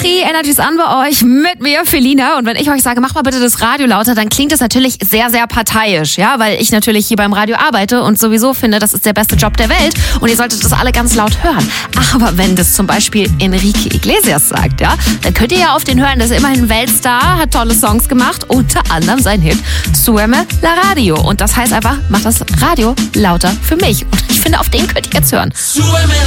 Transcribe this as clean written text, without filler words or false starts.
Energy ist an bei euch mit mir, Felina. Und wenn ich euch sage, mach mal bitte das Radio lauter, dann klingt das natürlich sehr, sehr parteiisch, ja, weil ich natürlich hier beim Radio arbeite und sowieso finde, das ist der beste Job der Welt und ihr solltet das alle ganz laut hören. Aber wenn das zum Beispiel Enrique Iglesias sagt, ja, dann könnt ihr ja auf den hören, der ist immerhin Weltstar, hat tolle Songs gemacht, unter anderem sein Hit Súbeme la Radio. Und das heißt einfach, macht das Radio lauter für mich. Und ich finde, auf den könnt ihr jetzt hören.